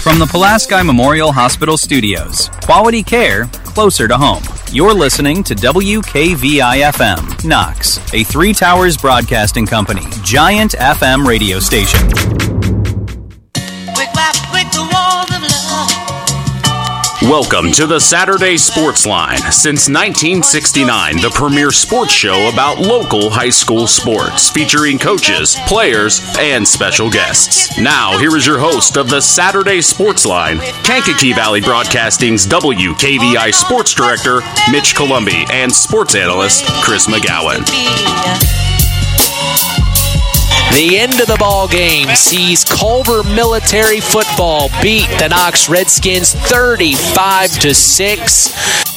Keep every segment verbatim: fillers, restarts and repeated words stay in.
From the Pulaski Memorial Hospital Studios, quality care closer to home. You're listening to W K V I F M, Knox, a Three Towers Broadcasting Company, giant F M radio station. Welcome to the Saturday Sports Line. Since nineteen sixty-nine, the premier sports show about local high school sports, featuring coaches, players, and special guests. Now, here is your host of the Saturday Sports Line, Kankakee Valley Broadcasting's W K V I Sports Director, Mitch Columbi, and sports analyst, Chris McGowan. The end of the ball game sees Culver Military Football beat the Knox Redskins thirty-five to six.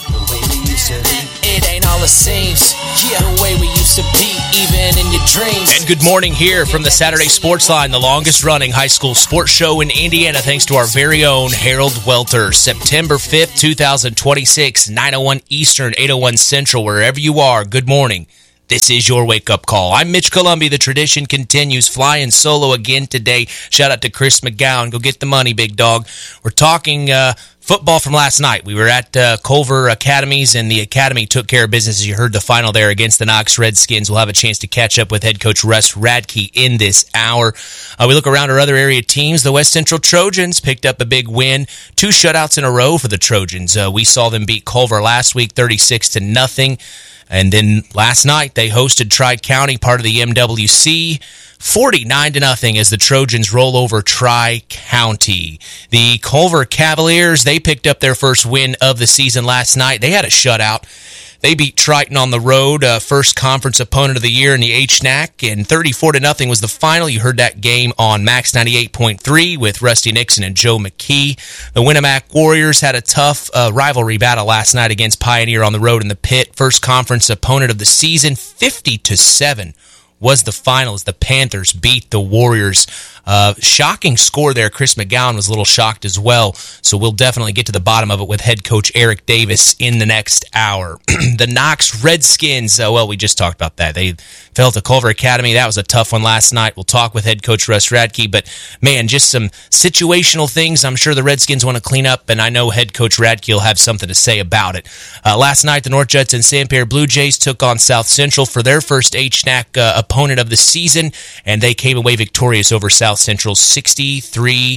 It ain't all it seems. The way we used to be, even in your dreams. And good morning here from the Saturday Sports Line, the longest running high school sports show in Indiana, thanks to our very own Harold Welter. September fifth, twenty twenty-six, nine oh one Eastern, eight oh one Central, wherever you are. Good morning. This is your wake-up call. I'm Mitch Columbi. The tradition continues, flying solo again today. Shout out to Chris McGowan. Go get the money, big dog. We're talking uh, football from last night. We were at uh, Culver Academies, and the Academy took care of business. As you heard the final there against the Knox Redskins. We'll have a chance to catch up with head coach Russ Radke in this hour. Uh, we look around our other area teams. The West Central Trojans picked up a big win. Two shutouts in a row for the Trojans. Uh, we saw them beat Culver last week, thirty-six to nothing. And then last night, they hosted Tri-County, part of the M W C, forty-nine to nothing as the Trojans roll over Tri-County. The Culver Cavaliers, they picked up their first win of the season last night. They had a shutout. They beat Triton on the road, uh, first conference opponent of the year in the H N A C, and thirty-four to nothing was the final. You heard that game on Max ninety-eight point three with Rusty Nixon and Joe McKee. The Winamac Warriors had a tough uh, rivalry battle last night against Pioneer on the road in the pit. First conference opponent of the season, fifty to seven was the final as the Panthers beat the Warriors. Uh, shocking score there. Chris McGowan was a little shocked as well, so we'll definitely get to the bottom of it with head coach Eric Davis in the next hour. The Knox Redskins, uh, well, we just talked about that. They fell to Culver Academy. That was a tough one last night. We'll talk with head coach Russ Radke, but man, just some situational things I'm sure the Redskins want to clean up, and I know head coach Radke will have something to say about it. Uh, last night, the North Judson Sanpere Blue Jays took on South Central for their first H N A C uh, opponent of the season, and they came away victorious over South Central sixty-three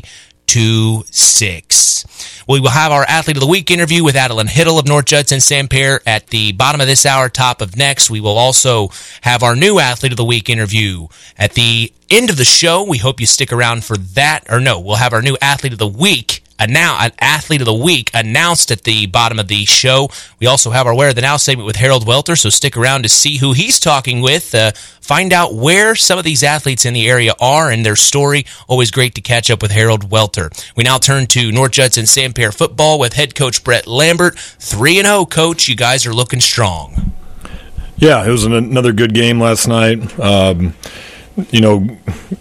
to six. We will have our Athlete of the Week interview with Adeline Hiddle of North Judson Sanpere at the bottom of this hour, top of next. We will also have our new Athlete of the Week interview at the end of the show. We hope you stick around for that. Or no, we'll have our new Athlete of the Week Now, an Athlete of the Week announced at the bottom of the show. We also have our Where the Now segment with Harold Welter, so stick around to see who he's talking with. Uh, find out where some of these athletes in the area are and their story. Always great to catch up with Harold Welter. We now turn to North Judson Sanpere football with head coach Brett Lambert. three and oh, Coach. You guys are looking strong. Yeah, it was an, another good game last night. Um, you know,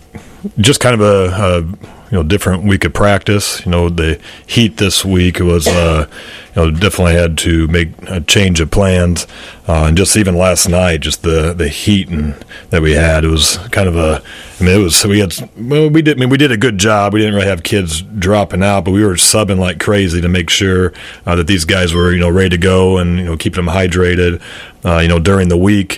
just kind of a... a You know, different week of practice. You know, the heat this week was, uh, you know, definitely had to make a change of plans. Uh, and just even last night, just the the heat and that we had, it was kind of a. I mean, it was we had well, we did. I mean, we did a good job. We didn't really have kids dropping out, but we were subbing like crazy to make sure uh, that these guys were, you know, ready to go and, you know, keeping them hydrated. Uh, you know, during the week.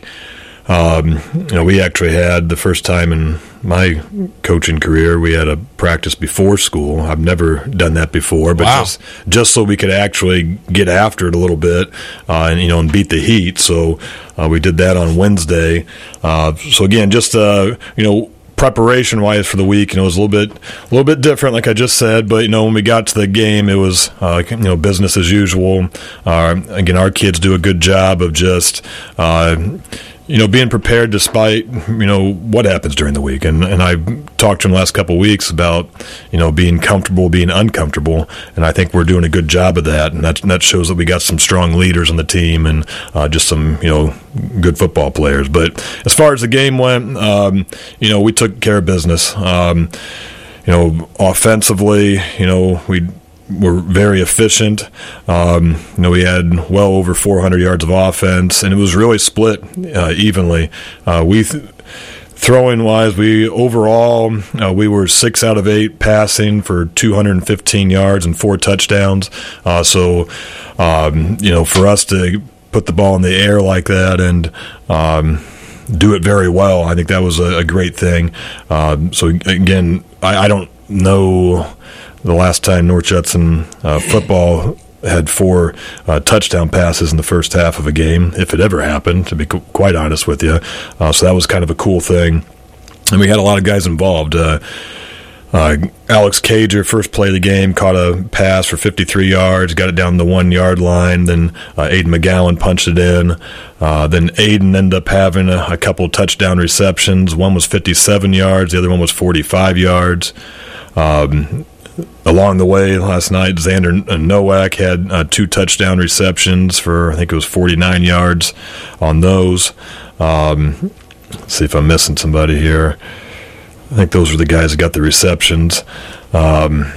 Um, you know, we actually had the first time in my coaching career, we had a practice before school. I've never done that before, but wow. just just so we could actually get after it a little bit, uh, and you know, and beat the heat. So uh, we did that on Wednesday. Uh, so again, just uh, you know. Preparation wise for the week, you know, it was a little bit, a little bit different, like I just said. But you know, when we got to the game, it was, uh, you know, business as usual. Uh, again, our kids do a good job of just, uh, you know, being prepared despite, you know, what happens during the week. And and I talked to them the last couple of weeks about, you know, being comfortable, being uncomfortable, and I think we're doing a good job of that. And that that shows that we got some strong leaders on the team and uh, just some, you know, good football players. But as far as the game went, um, you know, we took care of business. Um, you know, offensively, you know, we were very efficient. Um, you know, we had well over four hundred yards of offense, and it was really split uh, evenly. Uh, we th- throwing wise, we overall uh, we were six out of eight passing for two hundred fifteen yards and four touchdowns. Uh, so, um, you know, for us to put the ball in the air like that and um, do it very well, I think that was a, a great thing. Uh, so again, I, I don't know the last time North Judson uh, football had four uh, touchdown passes in the first half of a game, if it ever happened, to be qu- quite honest with you. Uh, so that was kind of a cool thing. And we had a lot of guys involved. Uh, uh, Alex Cager, first play of the game, caught a pass for fifty-three yards, got it down the one-yard line. Then uh, Aiden McGowan punched it in. Uh, then Aiden ended up having a, a couple touchdown receptions. One was fifty-seven yards. The other one was forty-five yards. Um Along the way last night, Xander Nowak had uh, two touchdown receptions for, I think it was forty-nine yards on those. Um, let's see if I'm missing somebody here. I think those were the guys that got the receptions. Um,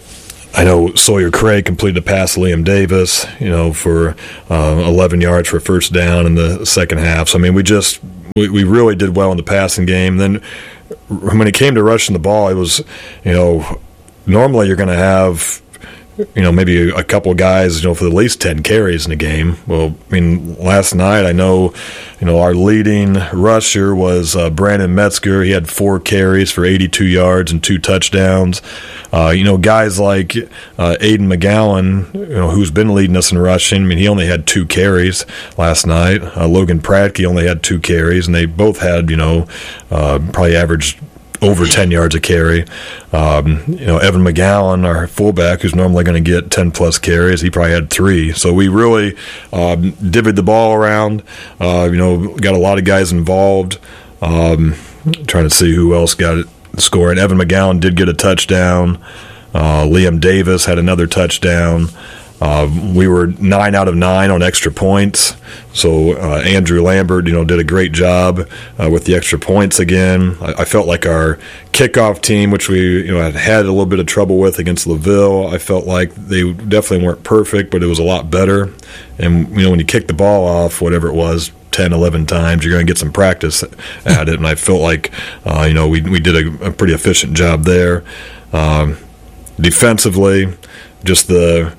I know Sawyer Craig completed a pass to Liam Davis, you know, for uh, eleven yards for a first down in the second half. So, I mean, we just we, we really did well in the passing game. Then when it came to rushing the ball, it was, you know, normally you're going to have, you know, maybe a couple of guys, you know, for at least ten carries in a game. Well, I mean, last night I know, you know, our leading rusher was uh, Brandon Metzger. He had four carries for eighty-two yards and two touchdowns. Uh, you know, guys like uh, Aiden McGowan, you know, who's been leading us in rushing. I mean, he only had two carries last night. Uh, Logan Pratke only had two carries, and they both had, you know, uh, probably averaged over ten yards a carry. Um, you know, Evan McGowan, our fullback, who's normally going to get ten-plus carries, he probably had three. So we really um, divvied the ball around. Uh, you know, got a lot of guys involved. Um, trying to see who else got it scoring. Evan McGowan did get a touchdown. Uh, Liam Davis had another touchdown. Uh, we were nine out of nine on extra points. So uh, Andrew Lambert, you know, did a great job uh, with the extra points again. I, I felt like our kickoff team, which we, you know, had had a little bit of trouble with against LaVille, I felt like they definitely weren't perfect, but it was a lot better. And, you know, when you kick the ball off, whatever it was, ten, eleven times, you're going to get some practice at it. And I felt like, uh, you know, we we did a, a pretty efficient job there. Um, defensively, just the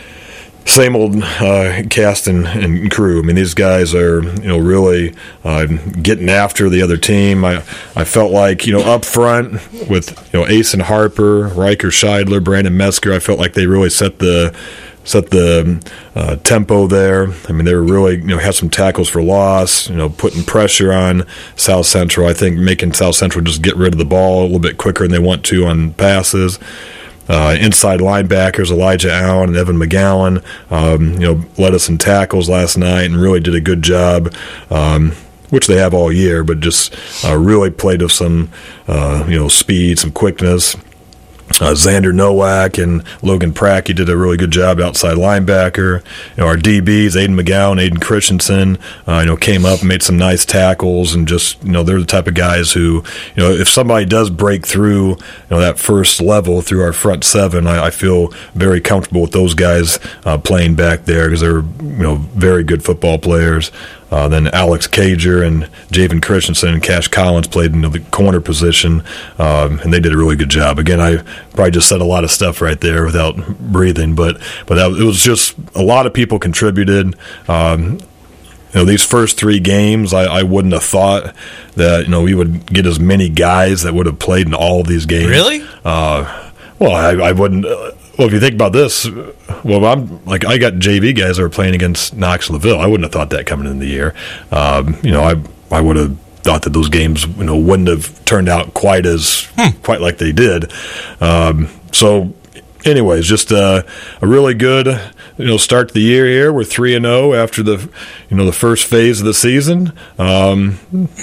same old uh, cast and, and crew. I mean, these guys are, you know, really uh, getting after the other team. I I felt like, you know, up front with, you know, Asen Harper, Riker Scheidler, Brandon Metzger, I felt like they really set the set the uh, tempo there. I mean, they were really, you know, had some tackles for loss, you know, putting pressure on South Central. I think making South Central just get rid of the ball a little bit quicker than they want to on passes. Uh, inside linebackers, Elijah Allen and Evan McGowan, um, you know, led us in tackles last night and really did a good job, um, which they have all year, but just uh, really played with some, uh, you know, speed, some quickness. Uh, Xander Nowak and Logan Pratke did a really good job outside linebacker. You know, our D Bs, Aiden McGowan, Aiden Christensen, uh, you know, came up and made some nice tackles, and just, you know, they're the type of guys who, you know, if somebody does break through, you know, that first level through our front seven, I, I feel very comfortable with those guys uh, playing back there because they're, you know, very good football players. Uh, then Alex Cager and Javen Christensen and Cash Collins played in the corner position, um, and they did a really good job. Again, I probably just said a lot of stuff right there without breathing, but but that, it was just a lot of people contributed. Um, you know, these first three games, I, I wouldn't have thought that, you know, we would get as many guys that would have played in all of these games. Really? Uh, well, I, I wouldn't. Uh, Well, if you think about this, well, I'm like I got J V guys that were playing against Knox LaVille. I wouldn't have thought that coming in the year. Um, you know, I I would have thought that those games, you know, wouldn't have turned out quite as hmm. quite like they did. Um, so, anyways, just uh, a really good, you know, start to the year here. We're three and zero after the, you know, the first phase of the season. Um,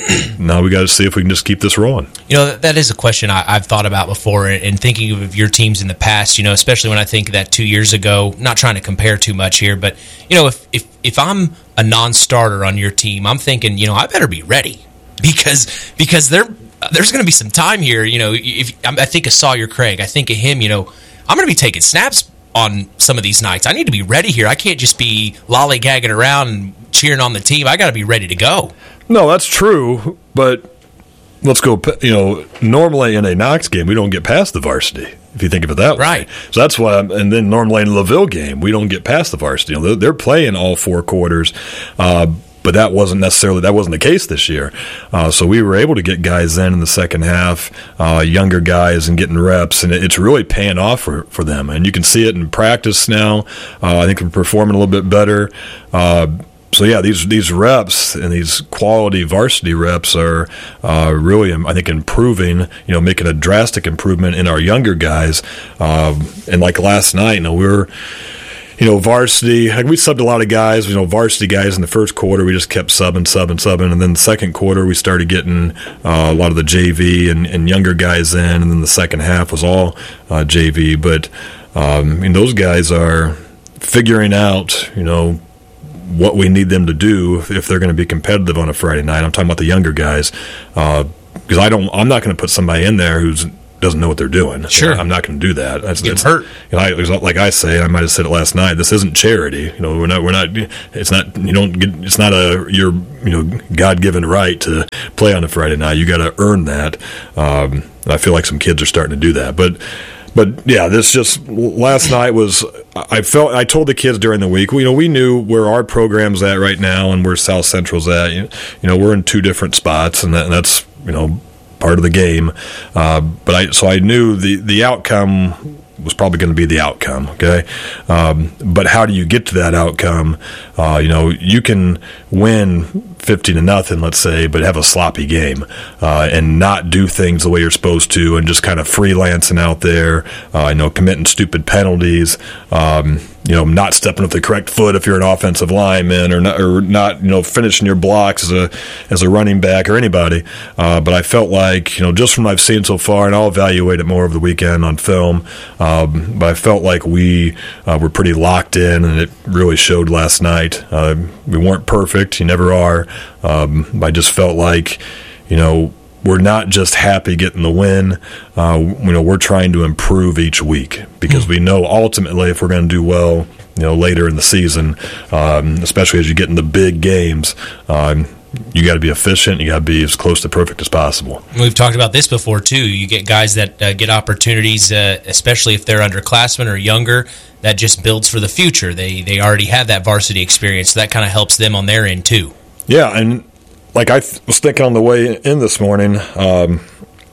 now we got to see if we can just keep this rolling. You know, that is a question I, I've thought about before, and thinking of your teams in the past. You know, especially when I think that two years ago. Not trying to compare too much here, but you know, if if if I'm a non-starter on your team, I'm thinking, you know, I better be ready because because there there's going to be some time here. You know, if I think of Sawyer Craig, I think of him. You know, I'm going to be taking snaps on some of these nights. I need to be ready here. I can't just be lollygagging around and cheering on the team. I got to be ready to go. No, that's true, but let's go, you know, normally in a Knox game, we don't get past the varsity, if you think of it that way. Right. So that's why, and then normally in a LaVille game, we don't get past the varsity. You know, they're, they're playing all four quarters, uh, but that wasn't necessarily, that wasn't the case this year. Uh, so we were able to get guys in in the second half, uh, younger guys, and getting reps, and it's really paying off for, for them. And you can see it in practice now. Uh, I think we're performing a little bit better. Uh, So, yeah, these these reps and these quality varsity reps are uh, really, I think, improving, you know, making a drastic improvement in our younger guys. Um, and like last night, you know, we were, you know, varsity, like we subbed a lot of guys, you know, varsity guys in the first quarter. We just kept subbing, subbing, subbing. And then the second quarter, we started getting uh, a lot of the J V and, and younger guys in. And then the second half was all uh, J V. But, um, I mean, those guys are figuring out, you know, what we need them to do if, if they're going to be competitive on a Friday night. I'm talking about the younger guys, uh, because I don't. I'm not going to put somebody in there who's doesn't know what they're doing. Sure, you know, I'm not going to do that. That's, Get that's, hurt. You know, I, like I say, I might have said it last night. This isn't charity. You know, we're not. We're not. It's not. You don't get. It's not a your you know God given right to play on a Friday night. You got to earn that. Um, I feel like some kids are starting to do that, but. But, yeah, this just last night was I felt I told the kids during the week, you know, we knew where our program's at right now and where South Central's at. You know, we're in two different spots, and, that, and that's, you know, part of the game. Uh, but I so I knew the, the outcome was probably going to be the outcome, okay? Um, but how do you get to that outcome? Uh, you know, you can win fifty to nothing, let's say, but have a sloppy game uh, and not do things the way you're supposed to and just kind of freelancing out there, uh, you know, committing stupid penalties, um, you know, not stepping with the correct foot if you're an offensive lineman or not, or not, you know, finishing your blocks as a as a running back or anybody. Uh, but I felt like, you know, just from what I've seen so far, and I'll evaluate it more over the weekend on film, um, but I felt like we uh, were pretty locked in, and it really showed last night. Uh, we weren't perfect. You never are. Um, I just felt like, you know, we're not just happy getting the win. Uh, you know, we're trying to improve each week because we know ultimately if we're going to do well, you know, later in the season, um, especially as you get into big games, um, you got to be efficient. You got to be as close to perfect as possible. We've talked about this before too. You get guys that uh, get opportunities, uh, especially if they're underclassmen or younger. That just builds for the future. They they already have that varsity experience, so that kind of helps them on their end too. Yeah, and like I th- was thinking on the way in this morning, um,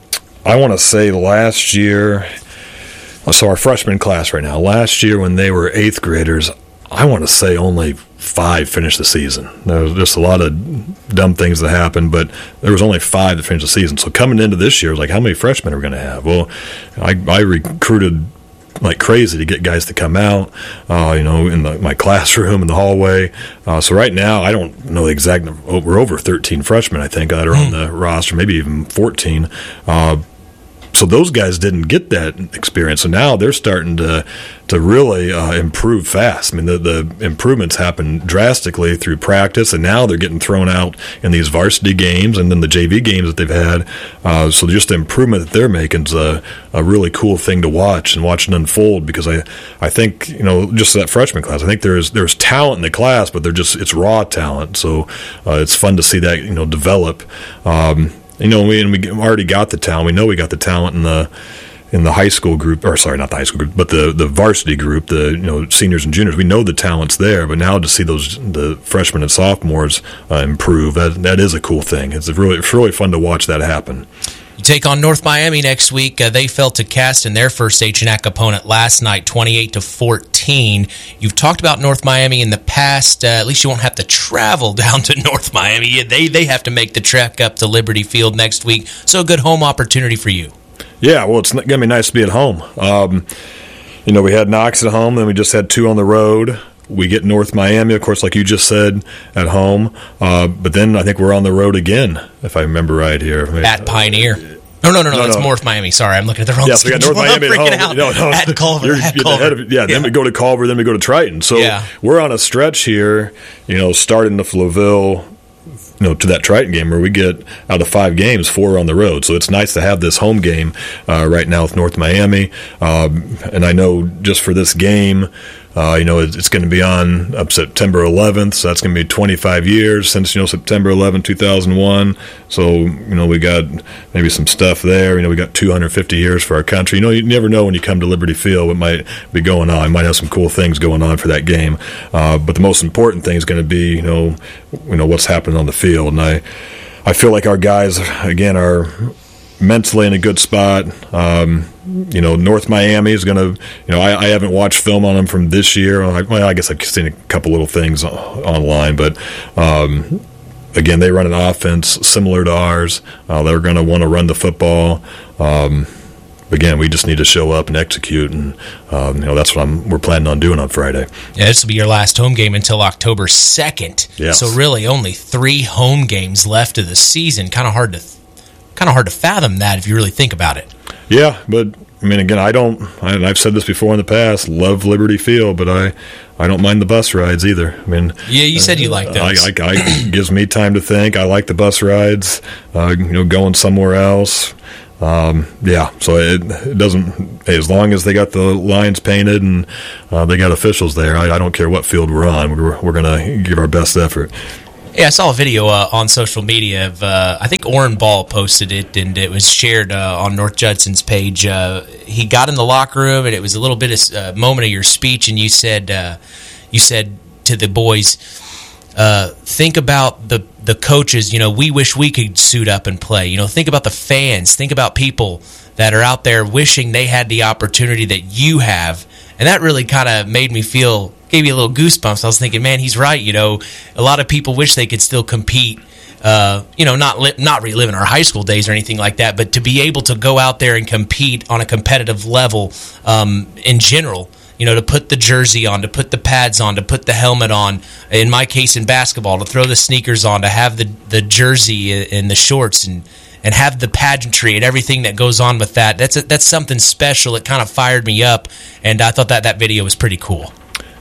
I want to say last year, so our freshman class right now, last year when they were eighth graders, I want to say only five finished the season. There was just a lot of dumb things that happened, but there was only five that finished the season. So coming into this year, it was like, how many freshmen are we going to have? Well, I, I recruited like crazy to get guys to come out, uh, you know, in the, my classroom, in the hallway. Uh, so right now, I don't know the exact number. We're over thirteen freshmen, I think, that are on the roster, maybe even fourteen. Uh, so those guys didn't get that experience. So now they're starting to to really uh, improve fast. I mean, the, the improvements happen drastically through practice, and now they're getting thrown out in these varsity games and then the J V games that they've had. Uh, so just the improvement that they're making is a, a really cool thing to watch and watch it unfold, because I, I think, you know, just that freshman class, I think there's there's talent in the class, but they're just it's raw talent. So uh, it's fun to see that, you know, develop. Um, you know, we and we already got the talent. We know we got the talent in the in the high school group, or sorry, not the high school group, but the, the varsity group, the you know seniors and juniors. We know the talent's there, but now to see those the freshmen and sophomores uh, improve, that that is a cool thing. It's really it's really fun to watch that happen. You take on North Miami next week. Uh, they fell to Cast in their first H N A C opponent last night, twenty-eight to fourteen. You've talked about North Miami in the past. Uh, at least you won't have to travel down to North Miami. They they have to make the trek up to Liberty Field next week. So a good home opportunity for you. Yeah, well, it's going to be nice to be at home. Um, you know, we had Knox at home, then we just had two on the road. We get North Miami, of course, like you just said, at home. Uh, but then I think we're on the road again, if I remember right here. At Pioneer. No, no, no, no, no that's no. North Miami. Sorry, I'm looking at the wrong yeah, so we got North Miami at home. Out. No, no. At Culver. You're, at you're Culver. Of, yeah, yeah, then we go to Culver, then we go to Triton. So yeah. we're on a stretch here, you know, starting to LaVille, you know, to that Triton game where we get out of five games, four on the road. So it's nice to have this home game uh, right now with North Miami. Um, and I know just for this game, Uh, you know, it's going to be on up September eleventh, so that's going to be twenty-five years since, you know, September eleventh, two thousand one. So, you know, we got maybe some stuff there. You know, we got two hundred fifty years for our country. You know, you never know when you come to Liberty Field what might be going on. You might have some cool things going on for that game. Uh, but the most important thing is going to be, you know, you know what's happening on the field. And I, I feel like our guys, again, are mentally in a good spot. Um, you know, North Miami is going to, you know, I, I haven't watched film on them from this year. I, well, I guess I've seen a couple little things online, but um, again, they run an offense similar to ours. Uh, they're going to want to run the football. Um, again, we just need to show up and execute, and um, you know that's what I'm, we're planning on doing on Friday. Yeah, this will be your last home game until October second. Yes. So really, only three home games left of the season. Kind of hard to, kind of hard to fathom that if you really think about it. Yeah, but I mean, again, I don't. I, I've said this before in the past. Love Liberty Field, but I, I don't mind the bus rides either. I mean, yeah, you said you like those. I, I, I gives me time to think. I like the bus rides. Uh, you know, going somewhere else. Um, yeah, so it, it doesn't. Hey, as long as they got the lines painted and uh, they got officials there, I, I don't care what field we're on. We're we're gonna give our best effort. Yeah, I saw a video uh, on social media of, uh, I think Orrin Ball posted it, and it was shared uh, on North Judson's page. Uh, he got in the locker room, and it was a little bit of a uh, moment of your speech, and you said, uh, you said to the boys, uh, think about the the coaches. You know, we wish we could suit up and play. You know, think about the fans. Think about people that are out there wishing they had the opportunity that you have, and that really kind of made me feel. Gave me a little goosebumps. I was thinking, man, he's right. You know, a lot of people wish they could still compete. Uh, you know, not li- not reliving our high school days or anything like that, but to be able to go out there and compete on a competitive level um, in general. You know, to put the jersey on, to put the pads on, to put the helmet on. In my case, in basketball, to throw the sneakers on, to have the the jersey and the shorts and. and have the pageantry and everything that goes on with that. That's a, that's something special. It kind of fired me up, and I thought that that video was pretty cool.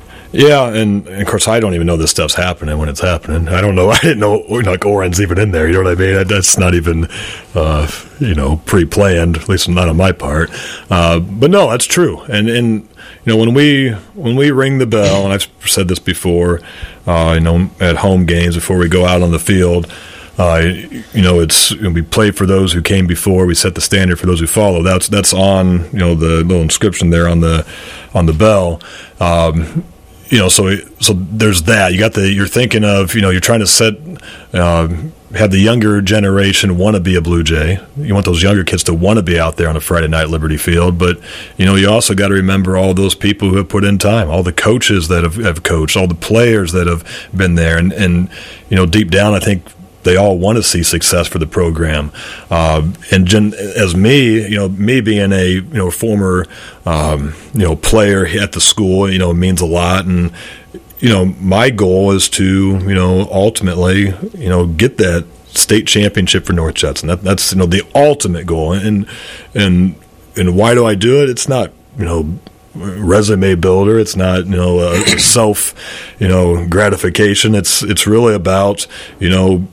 Yeah, and, and of course, I don't even know this stuff's happening when it's happening. I don't know. I didn't know like Orrin's even in there. You know what I mean? That's not even uh, you know pre-planned. At least not on my part. Uh, but no, that's true. And and you know when we when we ring the bell, and I've said this before, uh, you know, at home games before we go out on the field. Uh, you know, it's you know, we play for those who came before. We set the standard for those who follow. That's that's on you know the little inscription there on the on the bell. Um, you know, so so there's that. You got the you're thinking of you know you're trying to set uh, have the younger generation want to be a Blue Jay. You want those younger kids to want to be out there on a Friday night at Liberty Field. But you know, you also got to remember all those people who have put in time, all the coaches that have, have coached, all the players that have been there, and and you know, deep down, I think. They all want to see success for the program, uh, and gen- as me, you know, me being a you know former um, you know player at the school, you know, means a lot. And you know, my goal is to you know ultimately you know get that state championship for North Judson. That, that's you know the ultimate goal. And and and why do I do it? It's not you know. resume builder. It's not, you know, a self, you know, gratification. It's it's really about, you know,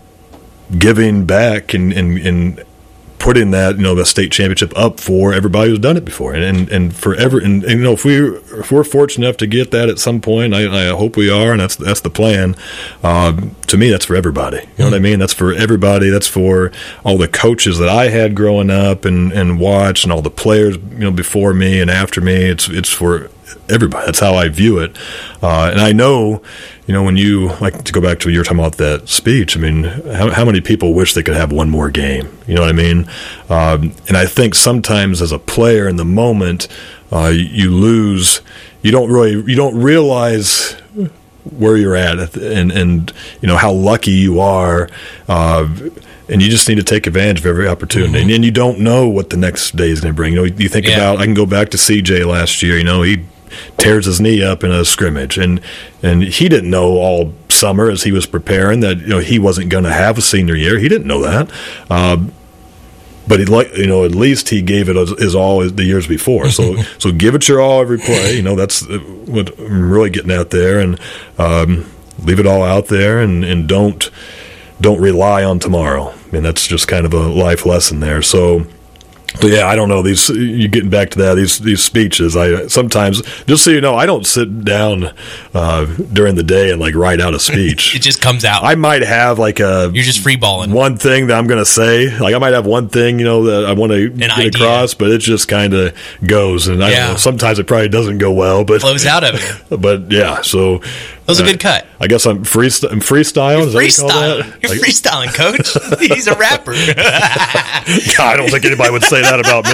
giving back and, and, and putting that, you know, the state championship up for everybody who's done it before. And and, and for ever, and, and, you know, if, we, if we're fortunate enough to get that at some point, I, I hope we are, and that's that's the plan. Uh, to me, that's for everybody. You know what I mean? That's for everybody. That's for all the coaches that I had growing up and, and watched, and all the players, you know, before me and after me. It's it's for everybody. That's how I view it. Uh, and I know, you know, when you, like to go back to what you were talking about that speech, I mean, how, how many people wish they could have one more game? You know what I mean? Um, and I think sometimes as a player in the moment, uh, you lose, you don't really, you don't realize where you're at and, and you know, how lucky you are. Uh, and you just need to take advantage of every opportunity. Mm-hmm. And, and you don't know what the next day is going to bring. You know, you think yeah. about, I can go back to C J last year, you know, he tears his knee up in a scrimmage, and and he didn't know all summer as he was preparing that you know he wasn't going to have a senior year. He didn't know that, uh, but he like you know at least he gave it his all the years before. So so give it your all every play. You know that's what I'm really getting at there, and um, leave it all out there, and, and don't don't rely on tomorrow. I mean that's just kind of a life lesson there. So. But yeah, I don't know. These you getting back to that. These these speeches. I sometimes, just so you know, I don't sit down uh, during the day and like write out a speech. It just comes out. I might have like a you're just free balling one thing that I'm going to say. Like I might have one thing, you know, that I want to get idea. across, but it just kind of goes. And I yeah. don't know. Sometimes it probably doesn't go well, but flows out of you. But yeah, so that was uh, a good cut. I guess I'm freest- I'm freestyling. You're freestyling. You're like, freestyling, coach. He's a rapper. I don't think anybody would say that about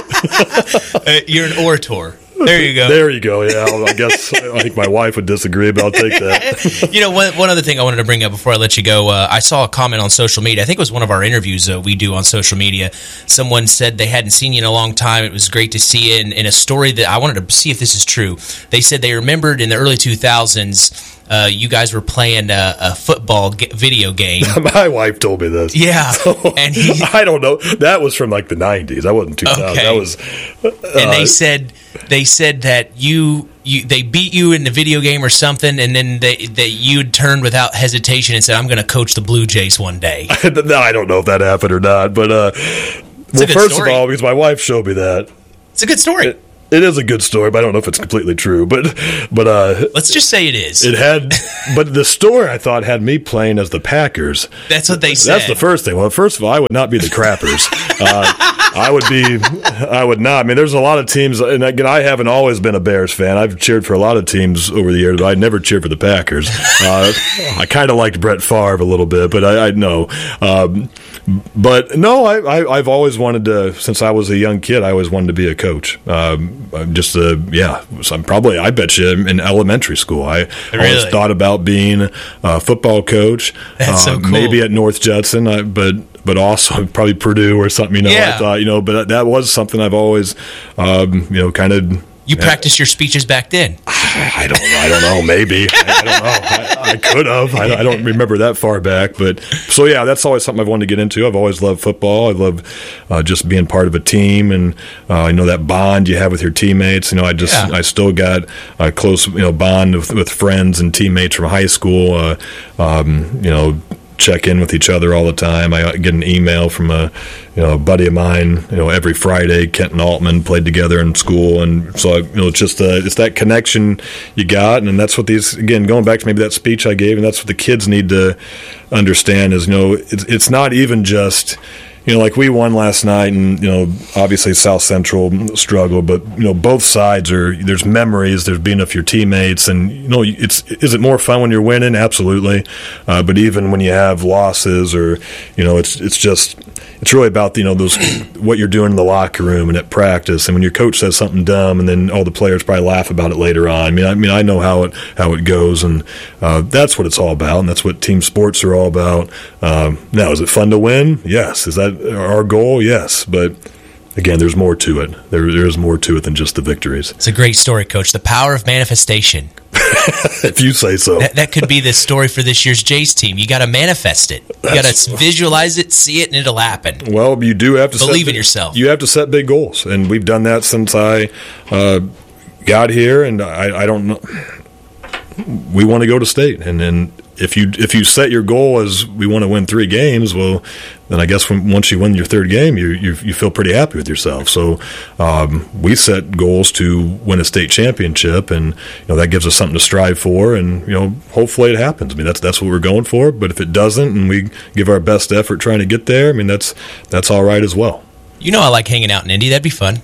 me. uh, you're an orator. There you go. There you go. Yeah, I guess I think my wife would disagree, but I'll take that. You know, one, one other thing I wanted to bring up before I let you go, uh, I saw a comment on social media. I think it was one of our interviews uh, we do on social media. Someone said they hadn't seen you in a long time. It was great to see you in, in a story that I wanted to see if this is true. They said they remembered in the early two thousands, uh, you guys were playing a, a football g- video game. My wife told me this. Yeah. So, and he, I don't know. That was from like the nineties. That wasn't two thousand. Okay. That was. Uh, and they said they said that you you they beat you in the video game or something, and then they that you turned without hesitation and said, "I'm going to coach the Blue Jays one day." I don't know if that happened or not, but uh, well, first story. of all, because my wife showed me that, it's a good story. It, It is a good story, but I don't know if it's completely true. But, but uh, let's just say it is. It had, but the story I thought had me playing as the Packers. That's what they said. That's the first thing. Well, first of all, I would not be the Crappers. uh, I would be. I would not. I mean, there's a lot of teams, and again, I haven't always been a Bears fan. I've cheered for a lot of teams over the years, but I never cheered for the Packers. Uh, I kind of liked Brett Favre a little bit, but I, I know. Um, but no, I, I, I've always wanted to. Since I was a young kid, I always wanted to be a coach. Um, Just uh, yeah, so I'm probably I bet you in elementary school I really? always thought about being a football coach. That's uh, so cool. Maybe at North Judson, I, but but also probably Purdue or something. You know, yeah. I thought you know, but that was something I've always um, you know kind of. You yeah. practiced your speeches back then. I don't. I don't know. Maybe. I, I don't know. I, I could have. I, I don't remember that far back. But so yeah, that's always something I've wanted to get into. I've always loved football. I love uh, just being part of a team, and uh, you know that bond you have with your teammates. You know, I just yeah. I still got a close you know bond with, with friends and teammates from high school. Uh, um, you know. Check in with each other all the time. I get an email from a you know a buddy of mine. You know every Friday, Kenton Altman played together in school, and so I, you know it's just uh, it's that connection you got, and that's what these again going back to maybe that speech I gave, and that's what the kids need to understand is you know it's it's not even just. You know, like we won last night, and you know, obviously South Central struggled, but you know, both sides are. There's memories. There's being with your teammates, and you know, it's is it more fun when you're winning? Absolutely, uh, but even when you have losses, or you know, it's it's just it's really about you know those what you're doing in the locker room and at practice, and when your coach says something dumb, and then all the players probably laugh about it later on. I mean, I mean, I know how it how it goes, and uh, that's what it's all about, and that's what team sports are all about. Um, now, is it fun to win? Yes. Is that our goal? Yes, but again, there's more to it. There, there is more to it than just the victories. It's a great story, Coach. The power of manifestation. If you say so. That, that could be the story for this year's Jays team. You got to manifest it. You got to visualize it, see it, and it'll happen. Well, you do have to believe set, in yourself. You have to set big goals, and we've done that since I uh, got here. And I, I don't know. We want to go to state, and then. If you if you set your goal as we want to win three games, well, then I guess when, once you win your third game, you you, you feel pretty happy with yourself. So um, we set goals to win a state championship, and you know that gives us something to strive for, and you know hopefully it happens. I mean that's that's what we're going for. But if it doesn't, and we give our best effort trying to get there, I mean that's that's all right as well. You know I like hanging out in Indy. That'd be fun.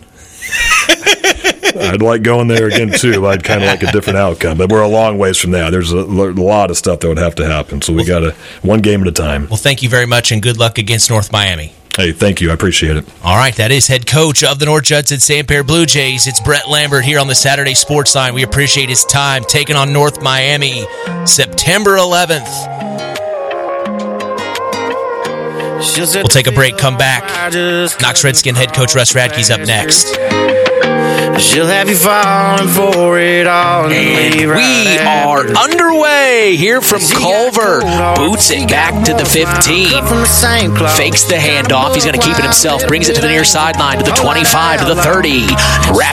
I'd like going there again, too. But I'd kind of like a different outcome. But we're a long ways from that. There's a, a lot of stuff that would have to happen. So we got to one game at a time. Well, thank you very much, and good luck against North Miami. Hey, thank you. I appreciate it. All right, that is head coach of the North Judson Santerre Blue Jays. It's Brett Lambert here on the Saturday Sports Line. We appreciate his time taking on North Miami September eleventh. We'll take a break, come back. Knox Redskin head coach Russ Radke's up next. She'll have you falling for it all. And we are underway here from Culver. Boots it back to the fifteen. Fakes the handoff. He's going to keep it himself. Brings it to the near sideline to the twenty-five, to the thirty. Wraps